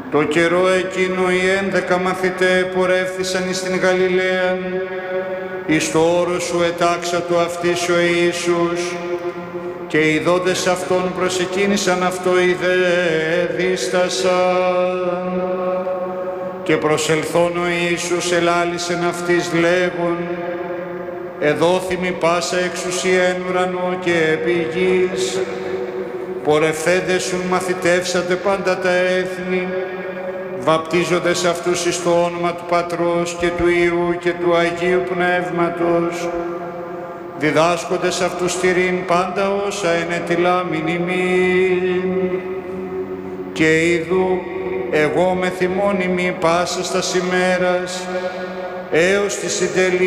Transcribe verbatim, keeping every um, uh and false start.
Το καιρό εκείνο οι ένδεκα μαθητέ πορεύθησαν εις την Γαλιλαία, εις το όρος σου ετάξα του αυτής ο Ιησούς, και οι δόντες αυτών προσεκίνησαν αυτό οι δε δίστασαν. Και προσελθών ο Ιησούς ελάλησεν αυτής λέγον, εδόθημη πάσα εξουσία εν ουρανό και επί γης, πορευθέντες σουν μαθητεύσατε πάντα τα έθνη, βαπτίζοντες αυτούς εις το όνομα του Πατρός και του Υιού και του Αγίου Πνεύματος, διδάσκοντες αυτούς στηρήν πάντα όσα ενετιλάμην ημίν. Και είδου εγώ με θυμώνυμη πάσα στας ημέρας, έως τη συντελή